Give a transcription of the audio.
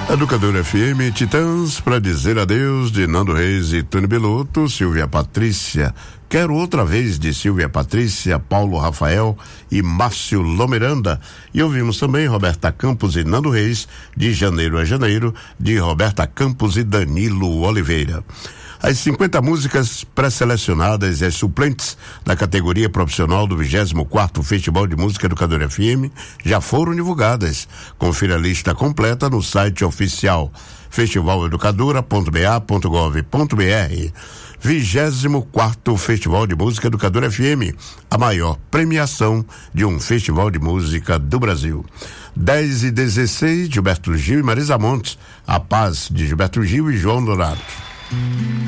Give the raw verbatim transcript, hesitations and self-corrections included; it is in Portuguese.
Educadora F M, Titãs, pra dizer adeus, de Nando Reis e Tony Belotto, Silvia Patrícia, Quero Outra Vez, de Silvia Patrícia, Paulo Rafael e Márcio Lomiranda. E ouvimos também Roberta Campos e Nando Reis, de Janeiro a Janeiro, de Roberta Campos e Danilo Oliveira. As cinquenta músicas pré-selecionadas e as suplentes da categoria profissional do vigésimo quarto Festival de Música Educadora F M já foram divulgadas. Confira a lista completa no site oficial festival educadora ponto b a ponto gov ponto b r. vigésimo quarto Festival de Música Educadora F M, a maior premiação de um festival de música do Brasil. dez e dezesseis, Gilberto Gil e Marisa Montes, A Paz, de Gilberto Gil e João Donato.